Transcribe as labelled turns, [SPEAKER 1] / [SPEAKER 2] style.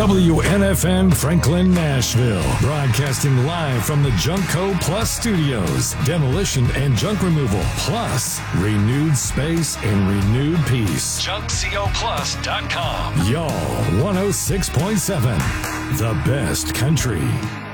[SPEAKER 1] WNFN Franklin, Nashville. Broadcasting live from the Junkco Plus Studios. Demolition and junk removal, plus renewed space and renewed peace. JunkCoPlus.com. Y'all 106.7. The best country.